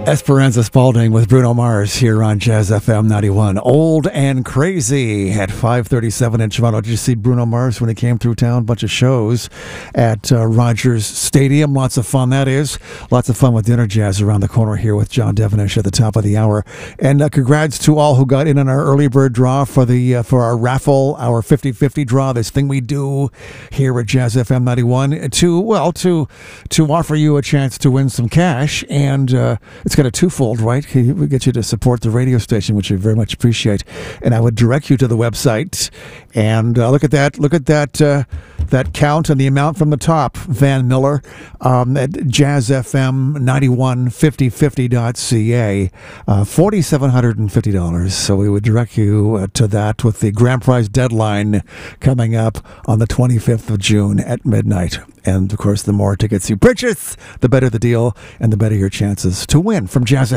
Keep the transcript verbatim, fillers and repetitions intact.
Esperanza Spalding with Bruno Mars here on Jazz F M ninety-one. Old and Crazy at five thirty-seven in Toronto. Did you see Bruno Mars when he came through town? Bunch of shows at uh, Rogers Stadium. Lots of fun, that is. Lots of fun with Dinner Jazz around the corner here with John Devonish at the top of the hour. And uh, congrats to all who got in on our early bird draw for the uh, for our raffle, our fifty-fifty draw, this thing we do here at Jazz F M ninety-one to, well, to, to offer you a chance to win some cash. And uh, it's got a twofold, right? We get you to support the radio station, which we very much appreciate. And I would direct you to the website and uh, look at that. Look at that. Uh, that count and the amount from the top. Van Miller um, at Jazz F M ninety-one fifty fifty dot c a. Uh, four thousand seven hundred fifty dollars. So we would direct you uh, to that with the grand prize deadline coming up on the twenty-fifth of June at midnight. And of course, the more tickets you purchase, the better the deal and the better your chances to win from Jazz F M.